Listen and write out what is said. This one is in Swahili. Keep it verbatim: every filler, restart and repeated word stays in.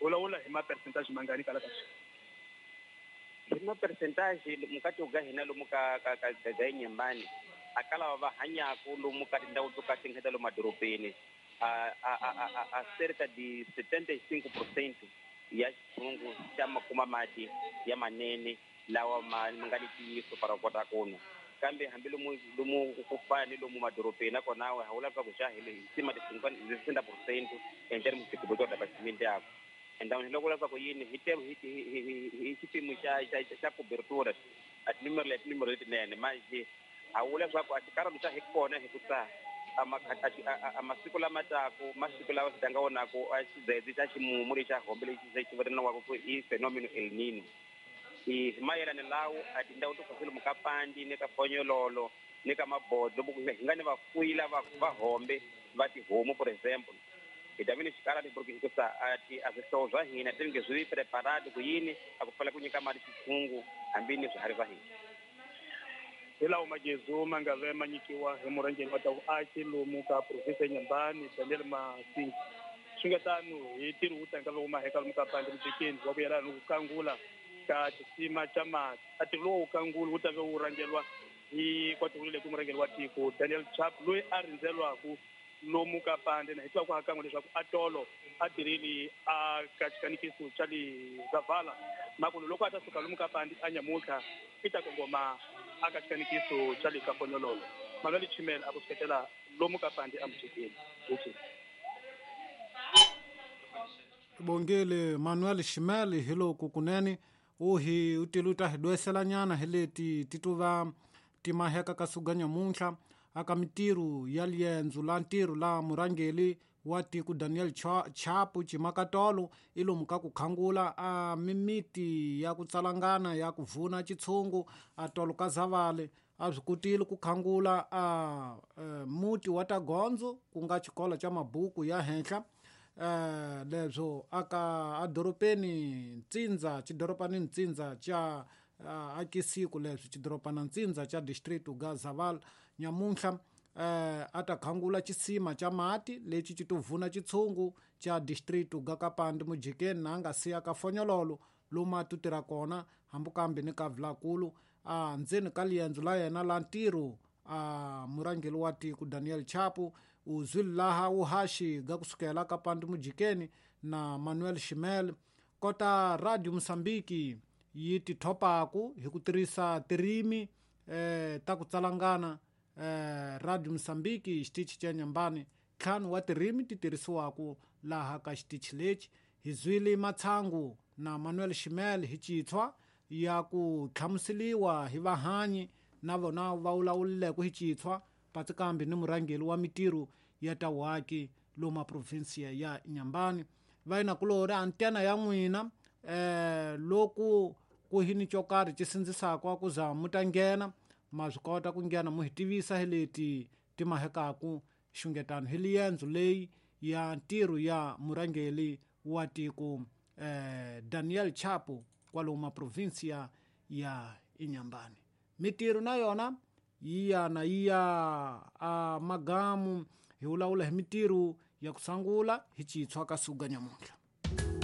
wula hi ma percentage mangani kala ka hi ma percentage mukati uga hina lomu ka ka ka ka nyambani akala va hanya ku lomu ka tindhawu to ka tingheta lomu madorobeni a a a a cerca de setenta e cinco por cento ya xithungu xa makuma mati ya manene lawa ma nga ni tiyiso para kota kuno kambe hambi lomu lomu ku fani lomu madorobeni kona wa hawula ka ku xa hele sima de sessenta por cento en termos de cobertura da abastecimento de água. Então logo lá ko yini hite hite xipimo xa xa cobertura at numero le numero de nene mas hawula ka ku atikara msa hekona hekuta ama amasiku lama tako masiku lawa sidanga wona ko asizezi xa ximumu lexa hombe lexi xa xivirana wa ku i fenomeno El Nino i mayelana lawo atindhawu to faselo mukapandi ni ka Fonyololo ni ka Mabodo buku nga ni vafuyi lava va hombe va tihomu por exemplo idamini xikala ni porque hikusa ati aswihloko swa hina tinge swi preparado ku yini akufala ku nyika mali xithungu hambi ni swiharhi swa hina hilawo majezu ma nga ve ma nyikiwa hi murhangeri wa ta vuaki lomu ka province ya Nyambani Daniel Masinga swi nga tano hi tirhi wu tanga lowu maheka lomu ka pandi mujekeni wa vuyela ni ku kangula ka xisima xa mati a tirhi lowu kangula wu ta ve wu rhangelwa hi kwatihulile ku murhangeri wa tiko Daniel Chapo loyi a rindzelwaku lomu ka pandi na hi twa ku hakan'we leswaku a tolo a tirhile a ka xikanikiso xa le Zavala makulu loko a ta suka lomu ka pandi a nyamutlha i ta kongoma a ka xikanikiso xa le ka Fonyololo Manuel Chimela a ku seketela lomu ka pandi a mujekeni bongele Manuel Chimela hi loko kunene u hi utiluta hi dwesela nyana hi leti tituva timaheka ka suganya munhla aka mitiru ya lienzu la ntiru la murangeli wa tiku Daniel Chapo Chimakatolo ilomu ka ku khangula a mimiti ya ku tsalangana ya ku vuna chitshungu a tolo ka Zavale a zwikutile ku khangula a uh, muti wa Tagondzo ku nga xikola xa mabuku ya henhla uh, lebyo aka adoropeni ntsindza chidoropani ntsindza cha uh, akisiku leswi chidoropana ntsindza cha district ga Zavala nyamunhla uh, ata khangula chisima cha mati lexi chitovuna chitshungu cha district ga Kapandi mujekeni na nga siya ka Fonyololo lomu atutira kona hambukambe ni ka Vlakulu a uh, ndzeni ka liendzo la yena la ntirho a uh, murangeli wa tiko Daniel Chapo u zwile laha uhaxi ga kusukela Kapandi mujekeni na Manuel Chimela kota Radio Mosambiki yi tithopaku hi ku tirhisa tirimi eh, ta ku tsalangana eh, Radio Mosambiki xitichi cha Nyambani ntlhanu wa tirimi ti tirhisiwaku laha ka xitichi lexi hi zwile matshangu na Manuel Chimela hi citshwa ya ku tlhamuseliwa hi vahanyi na vona va wulawulileku hi citshwa patsikambe ni murangeli wa mitiru ya tawaki loma provinsia ya Nyambani vaina kulori antena ya n'wina eh, loku ku hini chokari chisindzisaka ku za mutangena ma swi kota ku nghena mu hi tivisa hi leti timahekaku xungetano hi liendzo leyi ya ntirho ya murangeli wa tiko eh, Daniel Chapo kwalomu provinsia ya Inyambani mitiru na yona yiya na yiya a magamu hi wulawula hi mitiru ya kusangula hi citshwa ka suga nyamunhla